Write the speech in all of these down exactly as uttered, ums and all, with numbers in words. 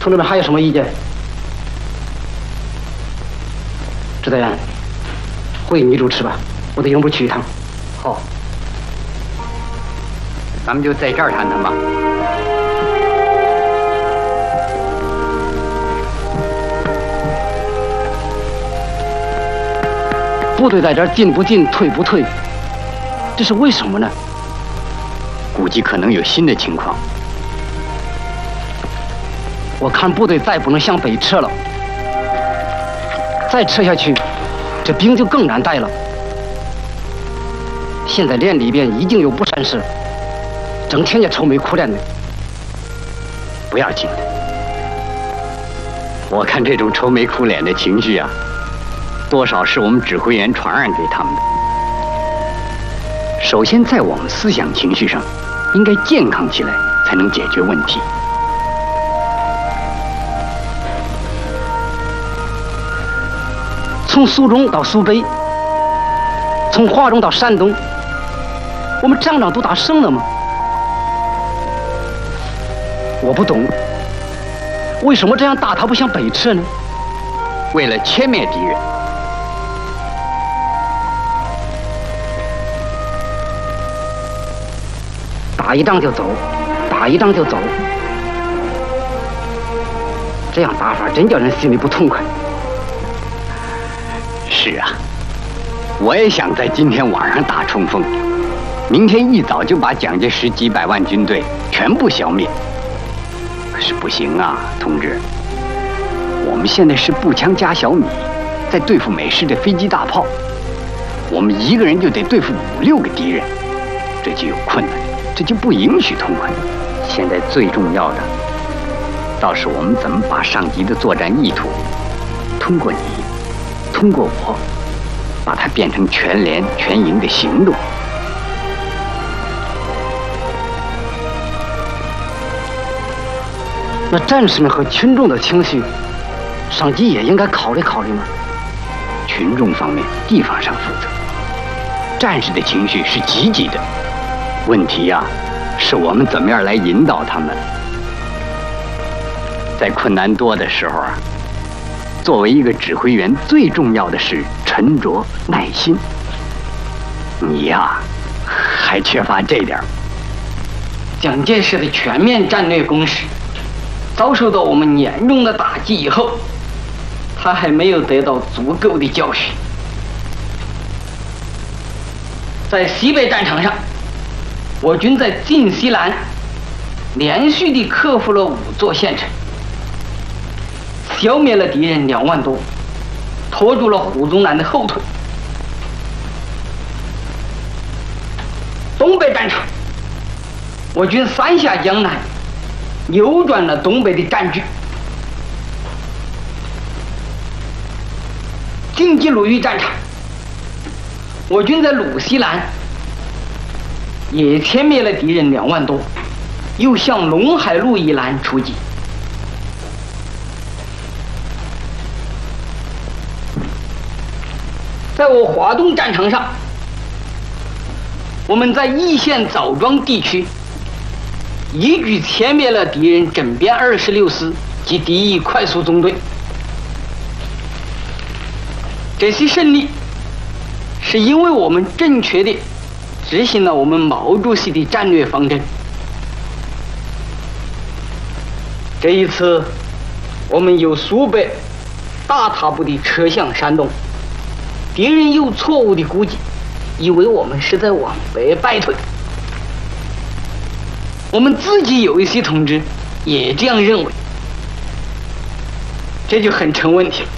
同志们还有什么意见？指导员，会议你主持吧，我得营部去一趟。 好，咱们就在这儿谈谈吧。 部队在这儿进不进，退不退，这是为什么呢？ 估计可能有新的情况。 我看部队再不能向北撤了，再撤下去，这兵就更难带了。现在连里边已经有不善事，整天也愁眉苦脸的。 不要紧，我看这种愁眉苦脸的情绪啊，多少是我们指挥员传染给他们的。首先，在我们思想情绪上，应该健康起来，才能解决问题。 从苏中到苏北，从华中到山东，我们仗仗都打胜了吗？我不懂，为什么这样打他不向北撤呢？ 为了歼灭敌人。 打一仗就走，打一仗就走，这样打法真叫人心里不痛快。 是啊，我也想在今天晚上打冲锋，明天一早就把蒋介石几百万军队全部消灭。可是不行啊，同志，我们现在是步枪加小米，在对付美式的飞机大炮，我们一个人就得对付五六个敌人，这就有困难，这就不允许痛快。现在最重要的，倒是我们怎么把上级的作战意图，通过你，通过我，把它变成全连全营的行动。 那战士们和群众的情绪，上级也应该考虑考虑吗？ 群众方面，地方上负责；战士的情绪是积极的。问题呀、啊，是我们怎么样来引导他们。在困难多的时候啊，作为一个指挥员，最重要的是沉着耐心。你呀、啊，还缺乏这点。 蒋介石的全面战略攻势遭受到我们严重的打击以后，他还没有得到足够的教训。在西北战场上，我军在晋西南连续地克服了五座县城，消灭了敌人两万多，拖住了胡宗南的后腿。东北战场，我军三下江南，扭转了东北的战局。晋冀鲁豫战场，我军在鲁西南也歼灭了敌人两万多，又向陇海路以南出击。在我华东战场上，我们在易县枣庄地区一举歼灭了敌人整编二十六师及敌意快速纵队。这些胜利是因为我们正确地执行了我们毛主席的战略方针。这一次，我们由苏北大踏步地撤向山东，敌人又错误地估计，以为我们是在往北败退。我们自己有一些同志也这样认为，这就很成问题了。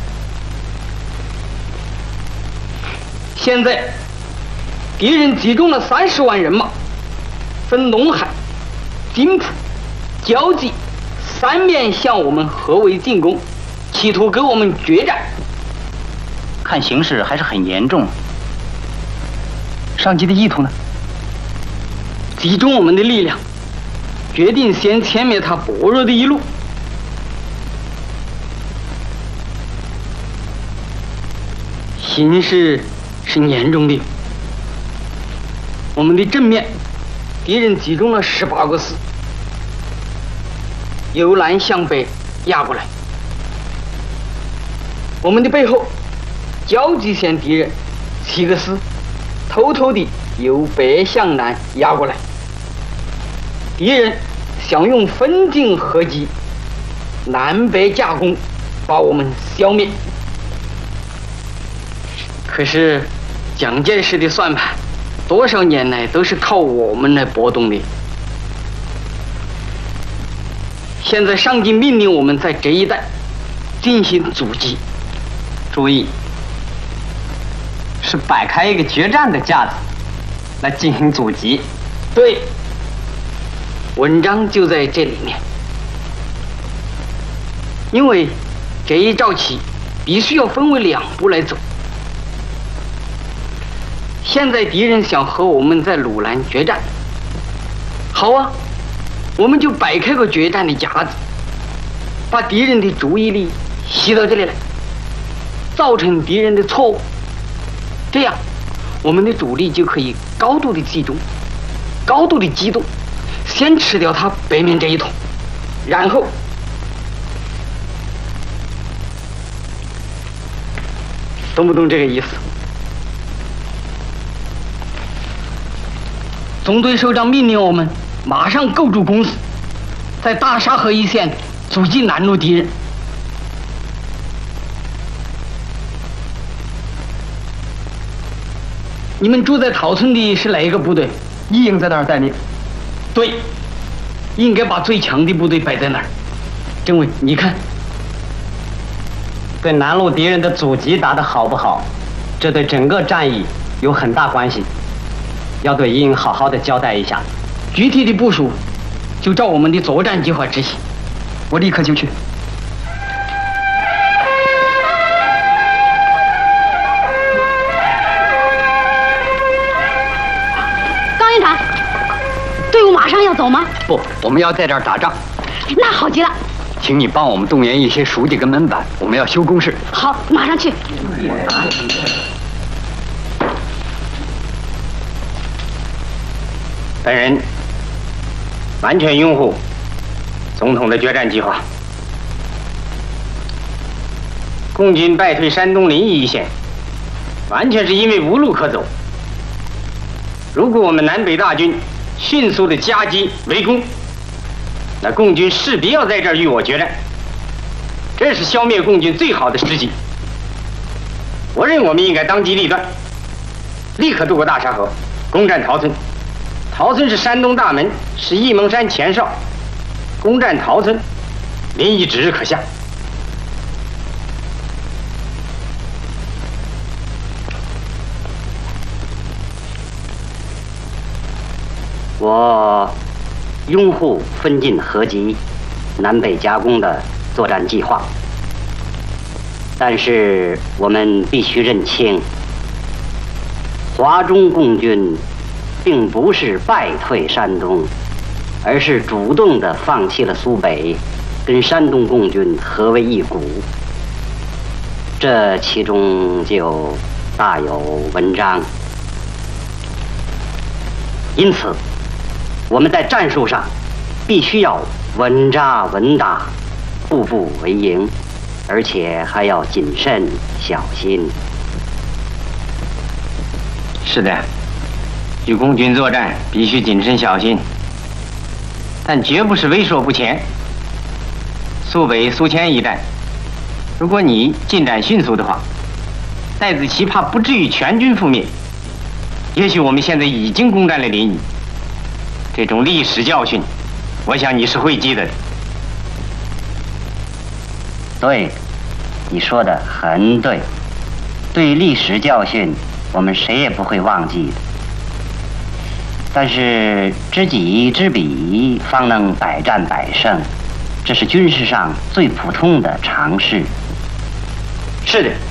现在，敌人集中了三十万人马，分陇海、津浦、胶济三面向我们合围进攻，企图跟我们决战。 看形势还是很严重。上级的意图呢？ 集中我们的力量，决定先歼灭他薄弱的一路。形势是严重的，我们的正面敌人集中了十八个师， 由南向北压过来。我们的背后，交集线敌人七个师偷偷地由北向南压过来。敌人想用分进合击、南北夹攻，把我们消灭。可是蒋介石的算盘，多少年来都是靠我们来拨动的。现在上级命令我们在这一带进行阻击， 注意，是摆开一个决战的架子来进行阻击。 对，文章就在这里面。因为这一招棋必须要分为两步来走。现在敌人想和我们在鲁南决战，好啊，我们就摆开个决战的架子，把敌人的注意力吸到这里来，造成敌人的错误，这样我们的主力就可以高度的集中，高度的机动，先吃掉他北面这一桶，然后懂不懂这个意思？总队首长命令我们马上构筑工事，在大沙河一线阻击南路敌人。你们住在桃村的是哪一个部队？ 一营在那儿待命。 对，应该把最强的部队摆在那儿。政委，你看， 对南路敌人的阻击打得好不好，这对整个战役有很大关系，要对一营好好的交代一下。 具体的部署就照我们的作战计划执行。 我立刻就去。 高营长，队伍马上要走吗？ 不，我们要在这儿打仗。 那好极了。 请你帮我们动员一些书记跟门板，我们要修工事。 好，马上去。 本人完全拥护总统的决战计划。共军败退山东临沂一线，完全是因为无路可走。如果我们南北大军迅速的夹击围攻，那共军势必要在这儿与我决战，这是消灭共军最好的时机。我认为我们应该当机立断，立刻渡过大沙河，攻占桃村。桃村是山东大门，是沂蒙山前哨，攻占桃村，临沂指日可下。 我拥护分进合击、南北夹攻的作战计划，但是我们必须认清，华中共军并不是败退山东，而是主动地放弃了苏北，跟山东共军合为一股。这其中就大有文章。因此，我们在战术上必须要稳扎稳打，步步为营，而且还要谨慎小心。 是的，与共军作战必须谨慎小心，但绝不是畏缩不前。苏北、苏黔一带，如果你进展迅速的话，戴子奇怕不至于全军覆灭。也许我们现在已经攻占了临沂，这种历史教训，我想你是会记得的。 对，你说的很对。对历史教训，我们谁也不会忘记的。但是知己知彼，方能百战百胜，这是军事上最普通的常识。 是的。